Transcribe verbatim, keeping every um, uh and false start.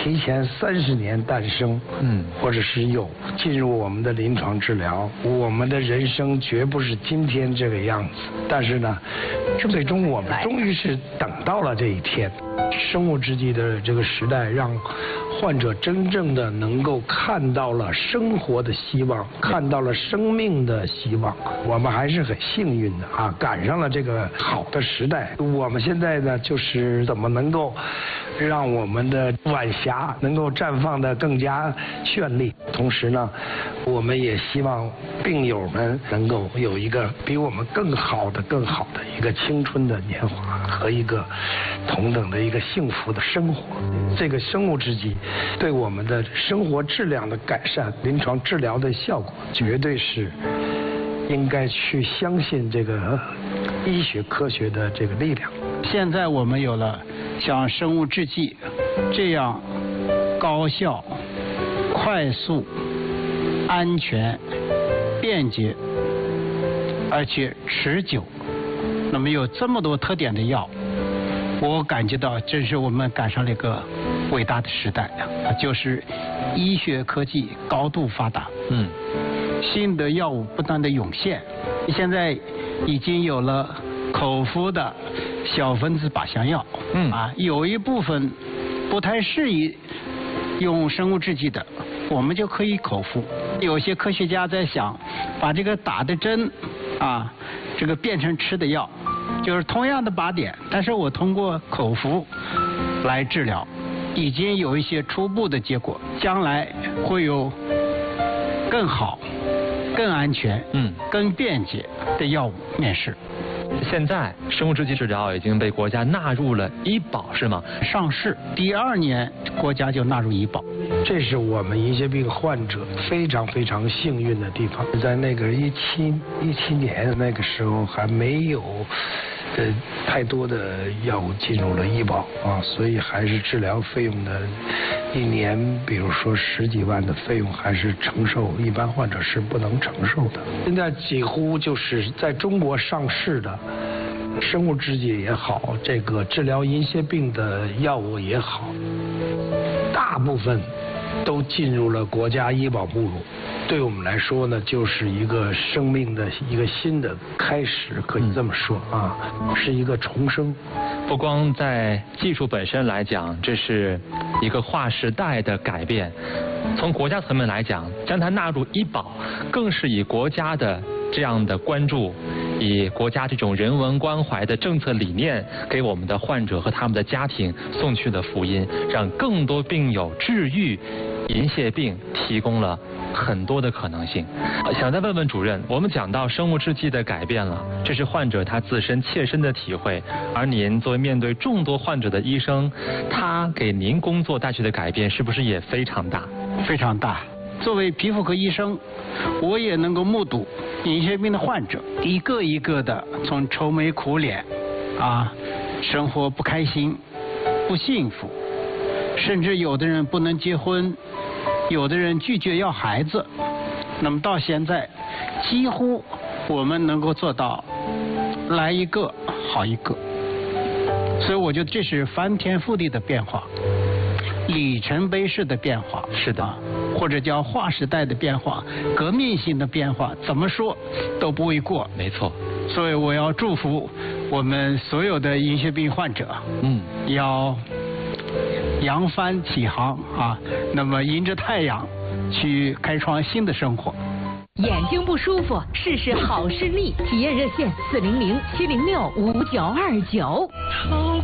提前三十年诞生，嗯，或者是有进入我们的临床治疗，我们的人生绝不是今天这个样子。但是呢，最终我们终于是等到了这一天。生物制剂的这个时代，让患者真正的能够看到了生活的希望，看到了生命的希望。我们还是很幸运的啊，赶上了这个好的时代。我们现在呢，就是怎么能够让我们的晚霞能够绽放得更加绚丽。同时呢，我们也希望病友们能够有一个比我们更好的、更好的一个青春的年华和一个同等的一个幸福的生活。这个生物制剂对我们的生活质量的改善、临床治疗的效果，绝对是应该去相信这个医学科学的这个力量。 现在我们有了像生物制剂这样高效、快速、安全、便捷，而且持久，那么有这么多特点的药，我感觉到这是我们赶上了一个伟大的时代啊，就是医学科技高度发达，嗯，新的药物不断的涌现，现在已经有了口服的小分子靶向药，嗯啊，有一部分不太适宜用生物制剂的，我们就可以口服。有些科学家在想，把这个打的针啊，这个变成吃的药，就是同样的靶点，但是我通过口服来治疗，已经有一些初步的结果，将来会有更好、更安全、嗯、更便捷的药物面世。 现在生物制剂治疗已经被国家纳入了医保，是吗？ 上市第二年，国家就纳入医保。 这是我们银屑病患者非常非常幸运的地方。在那个一七一七年那个时候，还没有呃太多的药物进入了医保啊，所以还是治疗费用的一年，比如说十几万的费用，还是承受一般患者是不能承受的。现在几乎就是在中国上市的生物制剂也好，这个治疗银屑病的药物也好，大部分都进入了国家医保目录。对我们来说呢，就是一个生命的一个新的开始，可以这么说啊，是一个重生。 不光在技术本身来讲，这是一个划时代的改变，从国家层面来讲，将它纳入医保，更是以国家的这样的关注，以国家这种人文关怀的政策理念，给我们的患者和他们的家庭送去了福音，让更多病友治愈银屑病提供了很多的可能性。想再问问主任，我们讲到生物制剂的改变了，这是患者他自身切身的体会，而您作为面对众多患者的医生，他给您工作带去的改变是不是也非常大？ 非常大。作为皮肤科医生，我也能够目睹银屑病的患者一个一个的从愁眉苦脸啊，生活不开心、不幸福，甚至有的人不能结婚，有的人拒绝要孩子，那么到现在几乎我们能够做到来一个好一个，所以我觉得这是翻天覆地的变化，里程碑式的变化。 是的， 或者叫划时代的变化，革命性的变化，怎么说都不为过。 没错。 所以我要祝福我们所有的银屑病患者，嗯，要扬帆起航啊，那么迎着太阳去开创新的生活。 眼睛不舒服，试试好视力，体验热线四零零七零六五九二九。